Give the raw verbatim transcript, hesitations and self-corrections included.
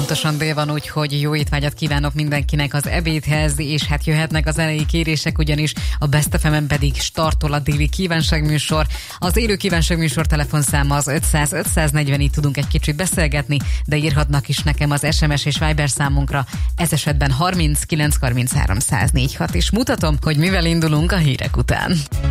pontosan dél van, úgyhogy jó étvágyat kívánok mindenkinek az ebédhez, és hát jöhetnek az zenei kérések, ugyanis a Best ef em-en pedig startol a déli kívánságműsor. Az élő kívánságműsor telefonszáma az ötszáz ötszáznegyven, így tudunk egy kicsit beszélgetni, de írhatnak is nekem az es em es és Viber számunkra, ez esetben harminckilenc harminchárom száz négyvenhat, és mutatom, hogy mivel indulunk a hírek után.